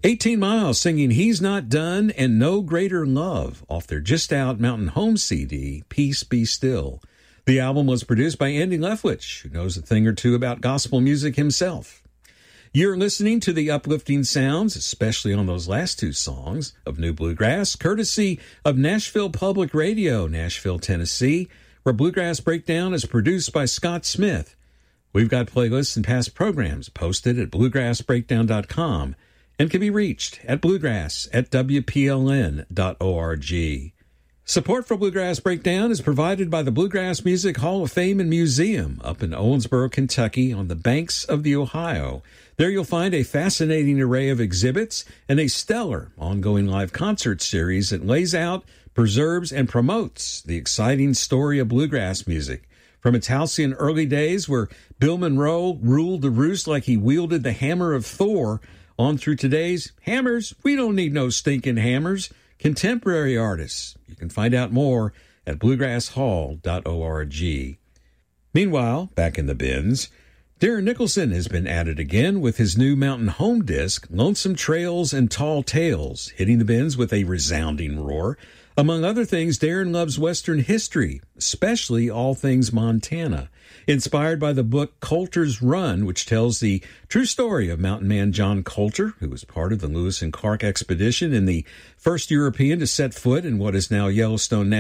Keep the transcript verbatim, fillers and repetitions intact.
eighteen Miles singing He's Not Done and No Greater Love off their just-out Mountain Home C D, Peace Be Still. The album was produced by Andy Leftwich, who knows a thing or two about gospel music himself. You're listening to the uplifting sounds, especially on those last two songs, of New Bluegrass, courtesy of Nashville Public Radio, Nashville, Tennessee, where Bluegrass Breakdown is produced by Scott Smith. We've got playlists and past programs posted at bluegrass breakdown dot com and can be reached at bluegrass at w p l n dot org. Support for Bluegrass Breakdown is provided by the Bluegrass Music Hall of Fame and Museum up in Owensboro, Kentucky, on the banks of the Ohio. There you'll find a fascinating array of exhibits and a stellar ongoing live concert series that lays out, preserves, and promotes the exciting story of bluegrass music. From its halcyon early days where Bill Monroe ruled the roost like he wielded the hammer of Thor, on through today's hammers, we don't need no stinking hammers, contemporary artists. You can find out more at bluegrass hall dot org. Meanwhile, back in the bins, Darren Nicholson has been at it again with his new Mountain Home disc, Lonesome Trails and Tall Tales, hitting the bins with a resounding roar. Among other things, Darren loves Western history, especially all things Montana. Inspired by the book Coulter's Run, which tells the true story of mountain man John Coulter, who was part of the Lewis and Clark expedition and the first European to set foot in what is now Yellowstone